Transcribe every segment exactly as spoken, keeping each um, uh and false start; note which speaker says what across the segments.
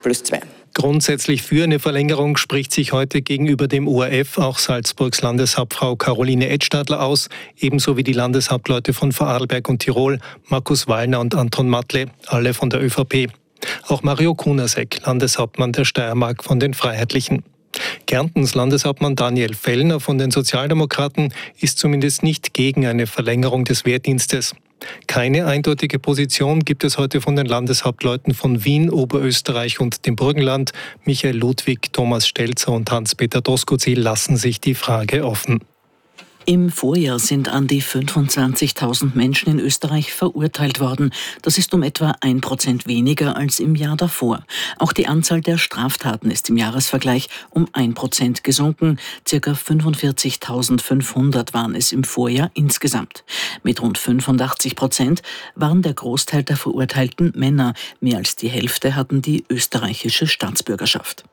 Speaker 1: plus zwei.
Speaker 2: Grundsätzlich für eine Verlängerung spricht sich heute gegenüber dem O R F auch Salzburgs Landeshauptfrau Caroline Edstadler aus, ebenso wie die Landeshauptleute von Vorarlberg und Tirol, Markus Wallner und Anton Matle, alle von der ÖVP. Auch Mario Kunasek, Landeshauptmann der Steiermark von den Freiheitlichen. Kärntens Landeshauptmann Daniel Fellner von den Sozialdemokraten ist zumindest nicht gegen eine Verlängerung des Wehrdienstes. Keine eindeutige Position gibt es heute von den Landeshauptleuten von Wien, Oberösterreich und dem Burgenland. Michael Ludwig, Thomas Stelzer und Hans-Peter Doskozil lassen sich die Frage offen.
Speaker 3: Im Vorjahr sind an die fünfundzwanzigtausend Menschen in Österreich verurteilt worden. Das ist um etwa ein Prozent weniger als im Jahr davor. Auch die Anzahl der Straftaten ist im Jahresvergleich um ein Prozent gesunken. Circa fünfundvierzigtausendfünfhundert waren es im Vorjahr insgesamt. Mit rund fünfundachtzig Prozent waren der Großteil der Verurteilten Männer. Mehr als die Hälfte hatten die österreichische Staatsbürgerschaft.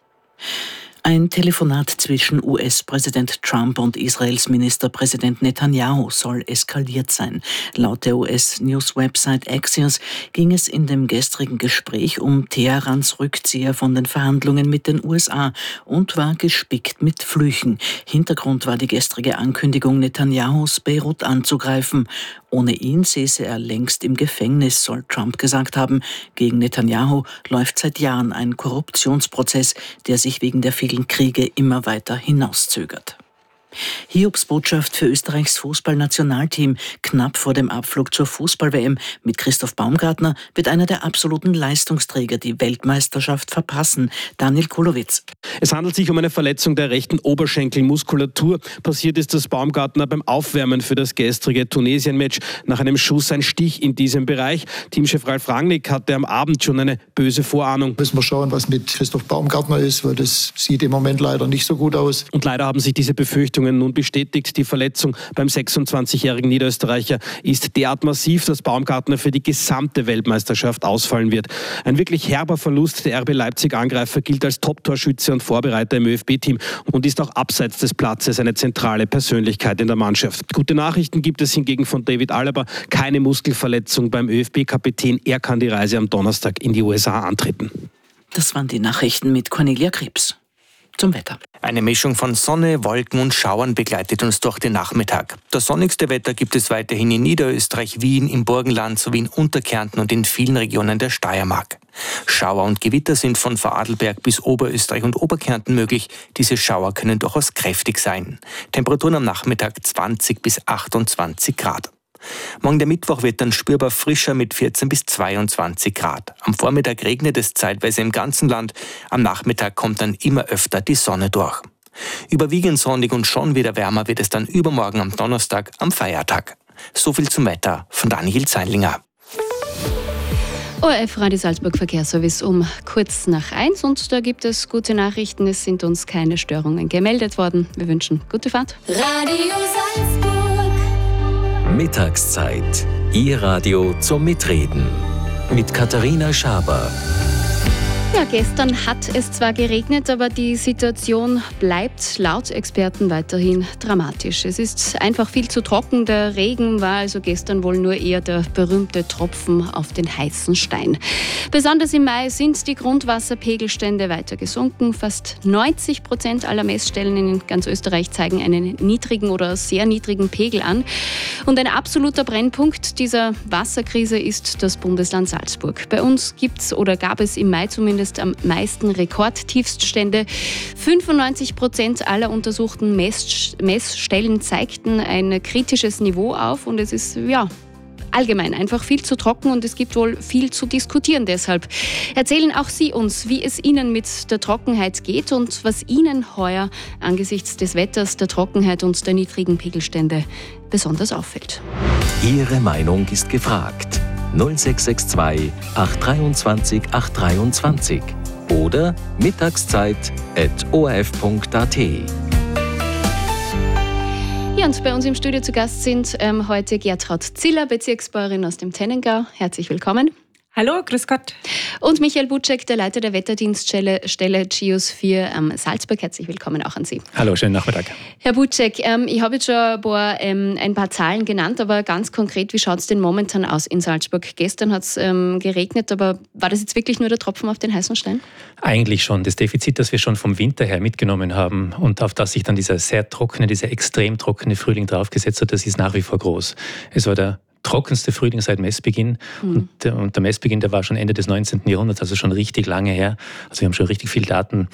Speaker 3: Ein Telefonat zwischen U S-Präsident Trump und Israels Ministerpräsident Netanyahu soll eskaliert sein. Laut der U S-News-Website Axios ging es in dem gestrigen Gespräch um Teherans Rückzieher von den Verhandlungen mit den U S A und war gespickt mit Flüchen. Hintergrund war die gestrige Ankündigung Netanyahus, Beirut anzugreifen. Ohne ihn säße er längst im Gefängnis, soll Trump gesagt haben. Gegen Netanyahu läuft seit Jahren ein Korruptionsprozess, der sich wegen der vielen Kriege immer weiter hinauszögert. Hiobsbotschaft für Österreichs Fußballnationalteam. Knapp vor dem Abflug zur Fußball-W M mit Christoph Baumgartner wird einer der absoluten Leistungsträger die Weltmeisterschaft verpassen. Daniel Kulowitz.
Speaker 4: Es handelt sich um eine Verletzung der rechten Oberschenkelmuskulatur. Passiert ist das Baumgartner beim Aufwärmen für das gestrige Tunesien-Match. Nach einem Schuss ein Stich in diesem Bereich. Teamchef Ralf Rangnick hatte am Abend schon eine böse Vorahnung.
Speaker 5: Müssen wir schauen, was mit Christoph Baumgartner ist, weil das sieht im Moment leider nicht so gut aus.
Speaker 4: Und leider haben sich diese Befürchtungen nun bestätigt. Die Verletzung beim sechsundzwanzigjährigen Niederösterreicher ist derart massiv, dass Baumgartner für die gesamte Weltmeisterschaft ausfallen wird. Ein wirklich herber Verlust. Der R B Leipzig-Angreifer gilt als Top-Torschütze und Vorbereiter im ÖFB-Team und ist auch abseits des Platzes eine zentrale Persönlichkeit in der Mannschaft. Gute Nachrichten gibt es hingegen von David Alaba. Keine Muskelverletzung beim ÖFB-Kapitän. Er kann die Reise am Donnerstag in die U S A antreten.
Speaker 3: Das waren die Nachrichten mit Cornelia Krebs. Zum Wetter.
Speaker 6: Eine Mischung von Sonne, Wolken und Schauern begleitet uns durch den Nachmittag. Das sonnigste Wetter gibt es weiterhin in Niederösterreich, Wien, im Burgenland sowie in Unterkärnten und in vielen Regionen der Steiermark. Schauer und Gewitter sind von Vorarlberg bis Oberösterreich und Oberkärnten möglich. Diese Schauer können durchaus kräftig sein. Temperaturen am Nachmittag zwanzig bis achtundzwanzig Grad. Morgen der Mittwoch wird dann spürbar frischer mit vierzehn bis zweiundzwanzig Grad. Am Vormittag regnet es zeitweise im ganzen Land. Am Nachmittag kommt dann immer öfter die Sonne durch. Überwiegend sonnig und schon wieder wärmer wird es dann übermorgen am Donnerstag, am Feiertag. So viel zum Wetter von Daniel Zeinlinger.
Speaker 7: O R F Radio Salzburg Verkehrsservice um kurz nach eins und da gibt es gute Nachrichten. Es sind uns keine Störungen gemeldet worden. Wir wünschen gute Fahrt.
Speaker 8: Radio Salzburg.
Speaker 9: Mittagszeit. Ihr Radio zum Mitreden. Mit Katharina Schaber.
Speaker 7: Ja, gestern hat es zwar geregnet, aber die Situation bleibt laut Experten weiterhin dramatisch. Es ist einfach viel zu trocken. Der Regen war also gestern wohl nur eher der berühmte Tropfen auf den heißen Stein. Besonders im Mai sind die Grundwasserpegelstände weiter gesunken. Fast neunzig Prozent aller Messstellen in ganz Österreich zeigen einen niedrigen oder sehr niedrigen Pegel an. Und ein absoluter Brennpunkt dieser Wasserkrise ist das Bundesland Salzburg. Bei uns gibt's oder gab es im Mai zumindest am meisten Rekordtiefststände. fünfundneunzig Prozent aller untersuchten Mess- Messstellen zeigten ein kritisches Niveau auf und es ist ja allgemein einfach viel zu trocken und es gibt wohl viel zu diskutieren. Deshalb erzählen auch Sie uns, wie es Ihnen mit der Trockenheit geht und was Ihnen heuer angesichts des Wetters, der Trockenheit und der niedrigen Pegelstände besonders auffällt.
Speaker 9: Ihre Meinung ist gefragt. null sechs sechs zwei acht zwei acht drei oder mittagszeit at o r f punkt a t.
Speaker 7: Ja, und bei uns im Studio zu Gast sind ähm, heute Gertraud Ziller, Bezirksbauerin aus dem Tennengau. Herzlich willkommen.
Speaker 1: Hallo, grüß Gott.
Speaker 7: Und Michael Butschek, der Leiter der Wetterdienststelle Stelle Geosphere am Salzburg. Herzlich willkommen auch an Sie.
Speaker 10: Hallo, schönen Nachmittag.
Speaker 7: Herr Butschek, ähm, ich habe jetzt schon ein paar, ähm, ein paar Zahlen genannt, aber ganz konkret, wie schaut es denn momentan aus in Salzburg? Gestern hat es ähm, geregnet, aber war das jetzt wirklich nur der Tropfen auf den heißen Stein?
Speaker 10: Eigentlich schon. Das Defizit, das wir schon vom Winter her mitgenommen haben und auf das sich dann dieser sehr trockene, dieser extrem trockene Frühling draufgesetzt hat, das ist nach wie vor groß. Es war der trockenste Frühling seit Messbeginn. Mhm. Und, der, und der Messbeginn, der war schon Ende des neunzehnten Jahrhunderts, also schon richtig lange her. Also wir haben schon richtig viel Daten.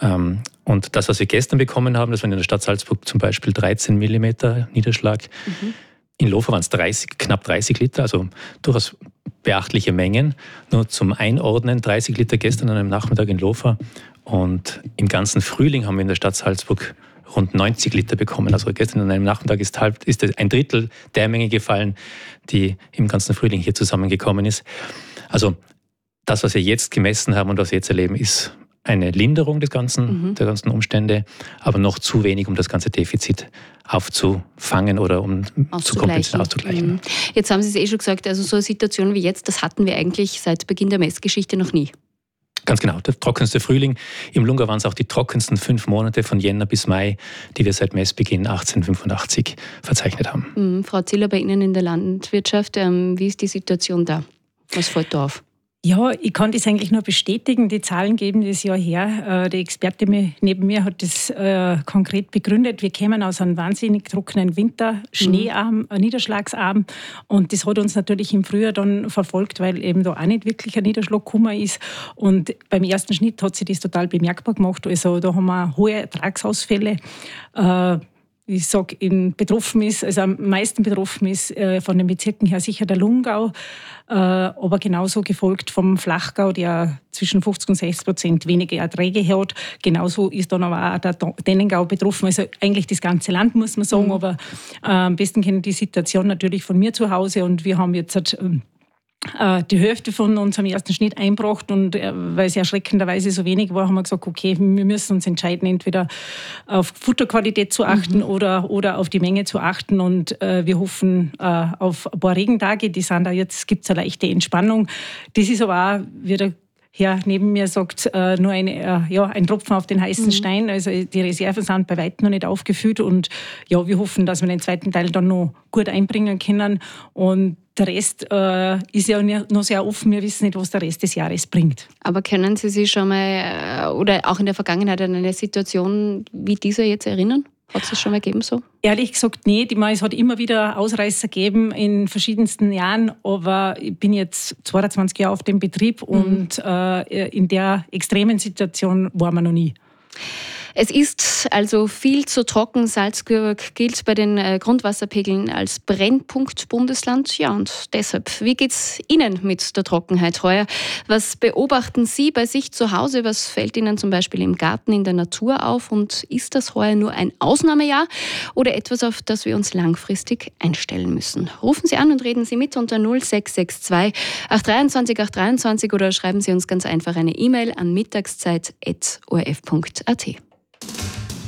Speaker 10: Und das, was wir gestern bekommen haben, das waren in der Stadt Salzburg zum Beispiel dreizehn Millimeter Niederschlag. Mhm. In Lofa waren es dreißig, knapp dreißig Liter, also durchaus beachtliche Mengen. Nur zum Einordnen, dreißig Liter gestern an einem Nachmittag in Lofa. Und im ganzen Frühling haben wir in der Stadt Salzburg rund neunzig Liter bekommen. Also gestern an einem Nachmittag ist, halb, ist ein Drittel der Menge gefallen, die im ganzen Frühling hier zusammengekommen ist. Also das, was wir jetzt gemessen haben und was wir jetzt erleben, ist eine Linderung des ganzen, mhm. der ganzen Umstände, aber noch zu wenig, um das ganze Defizit aufzufangen oder um zu kompensieren, auszugleichen.
Speaker 7: Mhm. Jetzt haben Sie es eh schon gesagt, also so eine Situation wie jetzt, das hatten wir eigentlich seit Beginn der Messgeschichte noch nie.
Speaker 10: Ganz genau, der trockenste Frühling. Im Lunga waren es auch die trockensten fünf Monate von Jänner bis Mai, die wir seit Messbeginn achtzehnhundertfünfundachtzig verzeichnet haben.
Speaker 7: Mhm. Frau Ziller, bei Ihnen in der Landwirtschaft, ähm, wie ist die Situation da? Was fällt da auf?
Speaker 1: Ja, ich kann das eigentlich nur bestätigen. Die Zahlen geben das ja her. Der Experte neben mir hat das äh, konkret begründet. Wir kämen aus einem wahnsinnig trockenen Winter, schneearm, mhm. niederschlagsarm. Und das hat uns natürlich im Frühjahr dann verfolgt, weil eben da auch nicht wirklich ein Niederschlag gekommen ist. Und beim ersten Schnitt hat sich das total bemerkbar gemacht. Also da haben wir hohe Ertragsausfälle. Äh, Ich sage, betroffen ist, also am meisten betroffen ist äh, von den Bezirken her sicher der Lungau, äh, aber genauso gefolgt vom Flachgau, der zwischen fünfzig und sechzig Prozent weniger Erträge hat. Genauso ist dann aber auch der Dennengau betroffen. Also eigentlich das ganze Land, muss man sagen, mhm. aber äh, am besten kennen die Situation natürlich von mir zu Hause und wir haben jetzt äh, die Hälfte von unserem ersten Schnitt eingebracht und weil es erschreckenderweise so wenig war, haben wir gesagt, okay, wir müssen uns entscheiden, entweder auf Futterqualität zu achten mhm. oder, oder auf die Menge zu achten und äh, wir hoffen äh, auf ein paar Regentage, die sind da jetzt, gibt es eine leichte Entspannung. Das ist aber auch, wie der Herr neben mir sagt, äh, nur eine, äh, ja, ein Tropfen auf den heißen mhm. Stein. Also die Reserven sind bei weitem noch nicht aufgefüllt und ja, wir hoffen, dass wir den zweiten Teil dann noch gut einbringen können und der Rest äh, ist ja noch sehr offen. Wir wissen nicht, was der Rest des Jahres bringt.
Speaker 7: Aber können Sie sich schon mal oder auch in der Vergangenheit an eine Situation wie diese jetzt erinnern? Hat es das schon mal gegeben so?
Speaker 1: Ehrlich gesagt nicht. Ich meine, es hat immer wieder Ausreißer gegeben in verschiedensten Jahren, aber ich bin jetzt zweiundzwanzig Jahre auf dem Betrieb mhm. und äh, in der extremen Situation waren wir noch nie.
Speaker 7: Es ist also viel zu trocken. Salzburg gilt bei den Grundwasserpegeln als Brennpunkt Bundesland. Ja, und deshalb, wie geht es Ihnen mit der Trockenheit heuer? Was beobachten Sie bei sich zu Hause? Was fällt Ihnen zum Beispiel im Garten, in der Natur auf? Und ist das heuer nur ein Ausnahmejahr oder etwas, auf das wir uns langfristig einstellen müssen? Rufen Sie an und reden Sie mit unter null sechs sechs zwei acht dreiundzwanzig acht dreiundzwanzig oder schreiben Sie uns ganz einfach eine E-Mail an mittagszeit at o r f punkt a t.